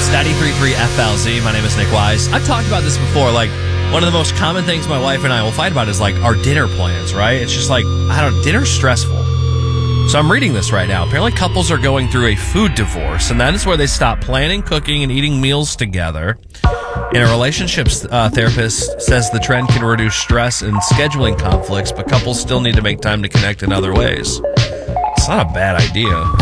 It's 93.3 FLZ. My name is Nick Wise. I've talked about this before. Like, one of the most common things my wife and I will fight about is like our dinner plans, right? It's just like, dinner's stressful. So I'm reading this right now. Apparently couples are going through a food divorce, and that is where they stop planning, cooking, and eating meals together. And a relationships therapist says the trend can reduce stress and scheduling conflicts, but couples still need to make time to connect in other ways. It's not a bad idea.